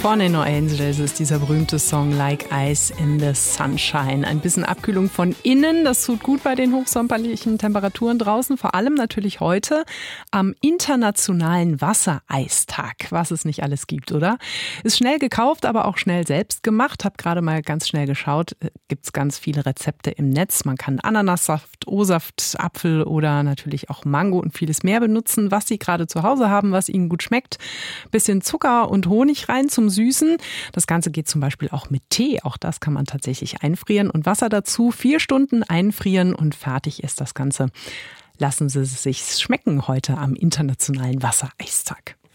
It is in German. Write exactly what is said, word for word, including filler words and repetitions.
California, Los Angeles ist dieser berühmte Song Like Ice in the Sunshine. Ein bisschen Abkühlung von innen, das tut gut bei den hochsommerlichen Temperaturen draußen. Vor allem natürlich heute am Internationalen Wassereistag, was es nicht alles gibt, oder? Ist schnell gekauft, aber auch schnell selbst gemacht. Hab gerade mal ganz schnell geschaut, gibt's ganz viele Rezepte im Netz. Man kann Ananassaft, O-Saft, Apfel oder natürlich auch Mango und vieles mehr benutzen, was Sie gerade zu Hause haben, was Ihnen gut schmeckt. Bisschen Zucker und Honig rein zum Süßen. Das Ganze geht zum Beispiel auch mit Tee. Auch das kann man tatsächlich einfrieren. Und Wasser dazu, vier Stunden einfrieren und fertig ist das Ganze. Lassen Sie es sich schmecken heute am Internationalen Wassereistag.